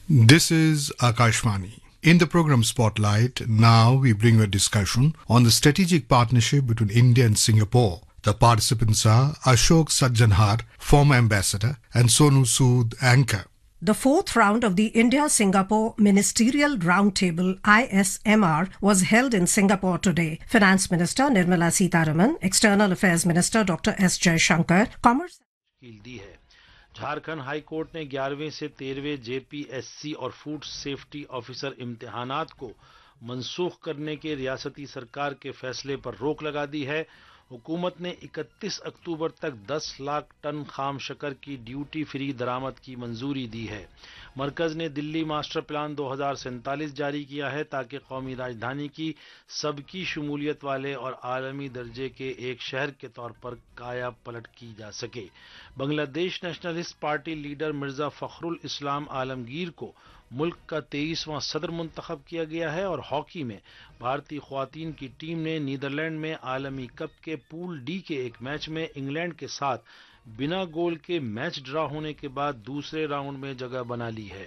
This is Akashvani. In the program Spotlight, now we bring you a discussion on the strategic partnership between India and Singapore. The participants are Ashok Sajjanhar, former ambassador, and Sonu Sood, anchor. The fourth round of the India-Singapore Ministerial Roundtable ISMR was held in Singapore today. Finance Minister Nirmala Sitharaman, External Affairs Minister Dr. S. Jaishankar, Commerce दी है। Jharkhand high court ने 11वें से 13वें JPSC और food safety officer इम्तिहानात को मनसूख करने के रियासती सरकार के फैसले पर रोक लगा दी है। हुकूमत ने 31 अक्टूबर तक 10 लाख टन खाम शक्कर की ड्यूटी फ्री दरामद की मंजूरी दी है। मरकज ने दिल्ली मास्टर प्लान 2047 जारी किया है ताकि कौमी राजधानी की सबकी शमूलियत वाले और आलमी दर्जे के एक शहर के तौर पर काया पलट की जा सके। Bangladesh nationalist party leader Mirza Fakhrul इस्लाम आलमगीर को मुल्क का 23वां सदर मुंतखब किया गया है और हॉकी में भारतीय ख्वातीन की टीम ने नीदरलैंड में आलमी कप के पूल डी के एक मैच में इंग्लैंड के साथ बिना गोल के मैच ड्रा होने के बाद दूसरे राउंड में जगह बना ली है।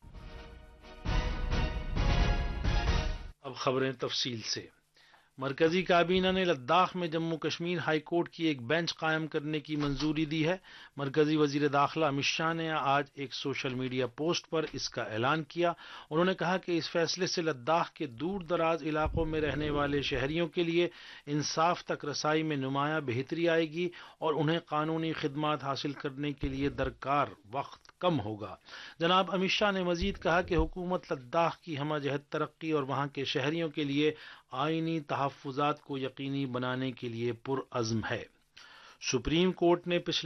अब खबरें तफसील से। मरकजी काबीना ने लद्दाख में जम्मू कश्मीर हाई कोर्ट की एक बेंच कायम करने की मंजूरी दी है। मरकजी वजीर दाखिला अमित शाह ने आज एक सोशल मीडिया पोस्ट पर इसका ऐलान किया। उन्होंने कहा कि इस फैसले से लद्दाख के दूर दराज इलाकों में रहने वाले शहरियों के लिए इंसाफ तक रसाई में नुमाया बेहतरी आएगी और उन्हें कानूनी खिदमात हासिल करने के लिए दरकार वक्त कम होगा। जनाब अमित शाह ने मजीद कहा कि हुकूमत लद्दाख की हमजहत तरक्की और वहां के शहरियों के लिए आईनी तहफ़्फ़ुज़ात को यकीनी बनाने के लिए पुरअज़्म है। सुप्रीम कोर्ट ने पिछले